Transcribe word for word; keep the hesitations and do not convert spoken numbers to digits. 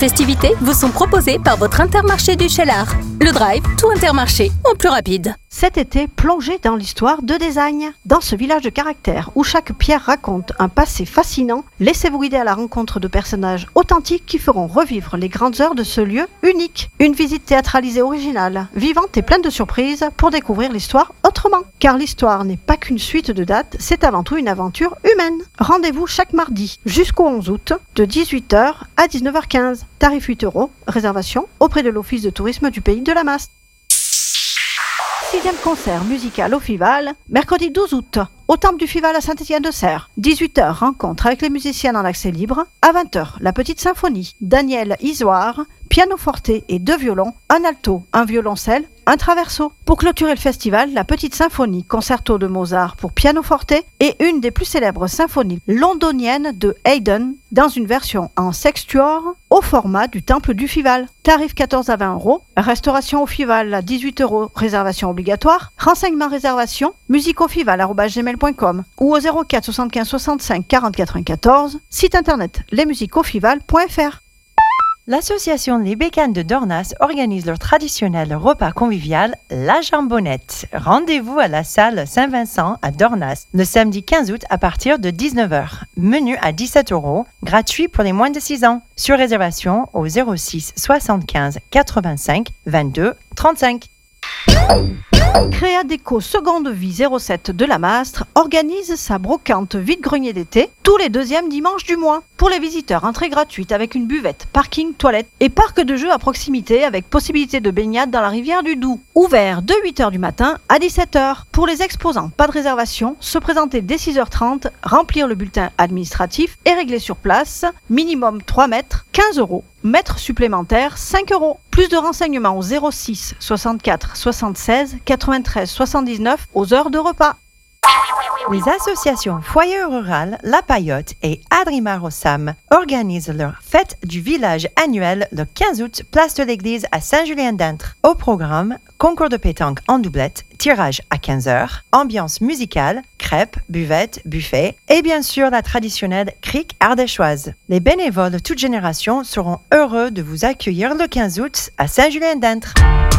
Festivités vous sont proposées par votre Intermarché du Cheylard. Le Drive, tout Intermarché, en plus rapide. Cet été, plongez dans l'histoire de Désagne. Dans ce village de caractère où chaque pierre raconte un passé fascinant, laissez-vous guider à la rencontre de personnages authentiques qui feront revivre les grandes heures de ce lieu unique. Une visite théâtralisée originale, vivante et pleine de surprises pour découvrir l'histoire autrement. Car l'histoire n'est pas qu'une suite de dates, c'est avant tout une aventure humaine. Rendez-vous chaque mardi jusqu'au onze août de dix-huit heures à dix-neuf heures quinze. Tarif huit euros, réservation auprès de l'Office de tourisme du Pays de la Masse. Sixième concert musical au Fival, mercredi douze août, au Temple du Fival à Saint-Étienne-de-Serres. dix-huit heures, rencontre avec les musiciens en accès libre. À vingt heures, la petite symphonie. Daniel Isoire, piano forte et deux violons, un alto, un violoncelle, un traverso. Pour clôturer le festival, la petite symphonie concerto de Mozart pour piano forte et une des plus célèbres symphonies londoniennes de Haydn dans une version en sextuor au format du Temple du Fival. Tarif quatorze à vingt euros. Restauration au Fival à dix-huit euros, réservation obligatoire. Renseignements réservation, musiqueaufival arobase gmail point com ou au zéro quatre soixante-quinze soixante-cinq quarante quatre-vingt-quatorze. Site internet lesmusiqueaufival point f r. L'association Les Bécanes de Dornas organise leur traditionnel repas convivial, la jambonnette. Rendez-vous à la salle Saint-Vincent à Dornas le samedi quinze août à partir de dix-neuf heures. Menu à dix-sept euros, gratuit pour les moins de six ans. Sur réservation au zéro six soixante-quinze quatre-vingt-cinq vingt-deux trente-cinq. Créa Déco Seconde Vie zéro sept de la Mastre organise sa brocante vide-grenier d'été tous les deuxièmes dimanches du mois. Pour les visiteurs, entrée gratuite avec une buvette, parking, toilette et parc de jeux à proximité avec possibilité de baignade dans la rivière du Doubs. Ouvert de huit heures du matin à dix-sept heures. Pour les exposants, pas de réservation, se présenter dès six heures trente, remplir le bulletin administratif et régler sur place, minimum trois mètres, quinze euros. Mètres supplémentaires, cinq euros. Plus de renseignements au zéro six soixante-quatre soixante-seize quatre-vingt-treize soixante-dix-neuf aux heures de repas. Les associations Foyer Rural, La Paillote et Adrimar au Sam organisent leur fête du village annuelle le quinze août, place de l'église à Saint-Julien-d'Intres. Au programme, concours de pétanque en doublette, tirage à quinze heures, ambiance musicale, crêpes, buvettes, buffet et bien sûr la traditionnelle crique ardéchoise. Les bénévoles de toute génération seront heureux de vous accueillir le quinze août à Saint-Julien-d'Intres.